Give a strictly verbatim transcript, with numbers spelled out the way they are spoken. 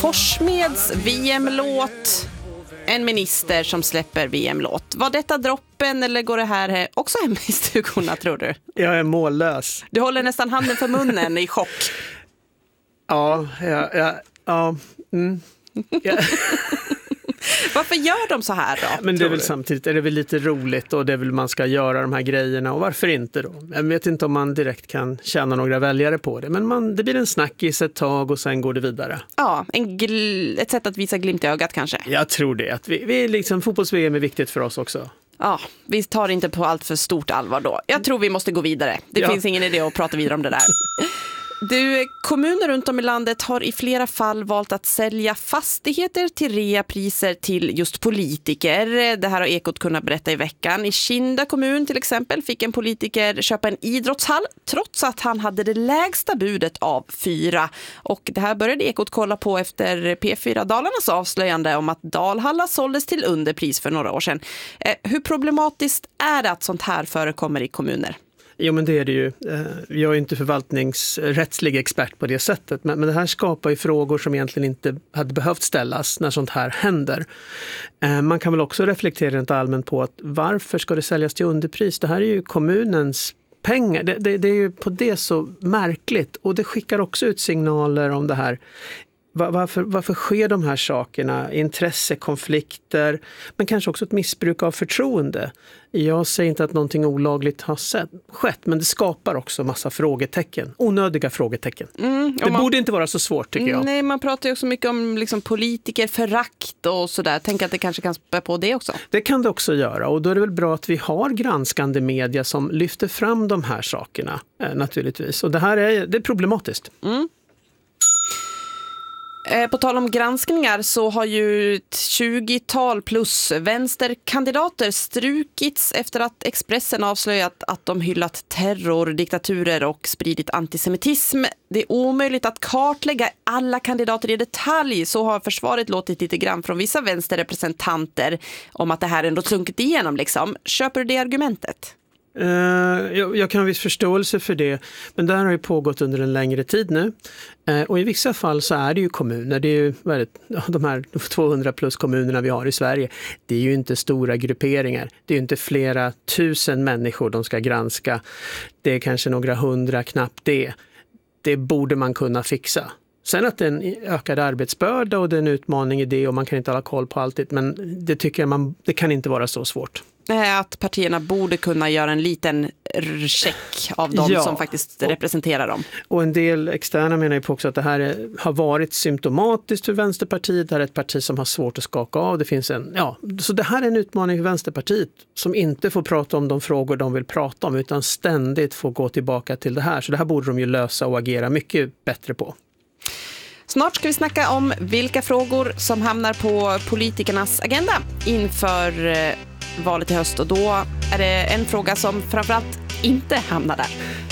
Forssmeds V M-låt, en minister som släpper V M-låt. Var detta droppen eller går det här också hem i stugorna, tror du? Jag är mållös. Du håller nästan handen för munnen i chock. Ja, ja, ja, ja. Mm. ja. Varför gör de så här då? Men det är väl samtidigt är det väl lite roligt och det är väl man ska göra de här grejerna och varför inte då? Jag vet inte om man direkt kan tjäna några väljare på det, men man, det blir en snackis ett tag och sen går det vidare. Ja, en gl- ett sätt att visa glimt i ögat kanske. Jag tror det. Att vi, vi liksom, fotbolls-V M är viktigt för oss också. Ja, vi tar inte på allt för stort allvar då. Jag tror vi måste gå vidare. Det ja. finns ingen idé att prata vidare om det där. Du, kommuner runt om i landet har i flera fall valt att sälja fastigheter till reapriser till just politiker. Det här har Ekot kunnat berätta i veckan. I Kinda kommun till exempel fick en politiker köpa en idrottshall trots att han hade det lägsta budet av fyra. Och det här började Ekot kolla på efter P fyra Dalarnas avslöjande om att Dalhalla såldes till underpris för några år sedan. Eh, hur problematiskt är det att sånt här förekommer i kommuner? Jo, men det är det ju. Jag är inte förvaltningsrättslig expert på det sättet. Men det här skapar ju frågor som egentligen inte hade behövt ställas när sånt här händer. Man kan väl också reflektera rent allmänt på att varför ska det säljas till underpris? Det här är ju kommunens pengar. Det, det, det är ju på det så märkligt. Och det skickar också ut signaler om det här. Varför, varför sker de här sakerna? Intressekonflikter, men kanske också ett missbruk av förtroende. Jag säger inte att någonting olagligt har sett, skett, men det skapar också massa frågetecken. Onödiga frågetecken. Mm, det man, borde inte vara så svårt, tycker jag. Nej, man pratar ju också mycket om liksom, politiker, förakt och sådär. Tänk att det kanske kan spä på det också. Det kan det också göra, och då är det väl bra att vi har granskande media som lyfter fram de här sakerna, eh, naturligtvis. Och det här är, det är problematiskt. Mm. På tal om granskningar så har ju ett tjugotal plus vänsterkandidater strukits efter att Expressen avslöjat att de hyllat terror, diktaturer och spridit antisemitism. Det är omöjligt att kartlägga alla kandidater i detalj, så har försvaret låtit lite grann från vissa vänsterrepresentanter om att det här ändå slunkit igenom. Liksom. Köper du det argumentet? Uh, jag, jag kan ha viss förståelse för det, men det här har ju pågått under en längre tid nu, uh, och i vissa fall så är det ju kommuner, det är ju väldigt, de här tvåhundra plus kommunerna vi har i Sverige, det är ju inte stora grupperingar, det är ju inte flera tusen människor de ska granska, det är kanske några hundra, knappt det, det borde man kunna fixa. Sen att det är en ökad arbetsbörda och det är en utmaning i det och man kan inte ha koll på allt, men det tycker jag man, det kan inte vara så svårt. Att partierna borde kunna göra en liten check av dem ja, som faktiskt representerar dem. Och en del externa menar ju på också att det här är, har varit symptomatiskt för Vänsterpartiet. Det här är ett parti som har svårt att skaka av. Det finns en, ja, så det här är en utmaning för Vänsterpartiet som inte får prata om de frågor de vill prata om utan ständigt får gå tillbaka till det här. Så det här borde de ju lösa och agera mycket bättre på. Snart ska vi snacka om vilka frågor som hamnar på politikernas agenda inför valet i höst, och då är det en fråga som framförallt inte hamnar där.